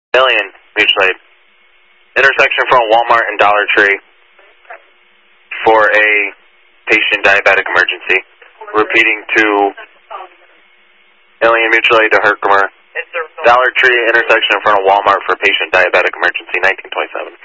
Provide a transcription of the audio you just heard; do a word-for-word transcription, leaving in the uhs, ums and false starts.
Alien Mutual Aid. Intersection from Walmart and Dollar Tree for a patient diabetic emergency. Repeating to Alien Mutual Aid to Herkimer. Dollar Tree intersection in front of Walmart for patient diabetic emergency, nineteen twenty-seven.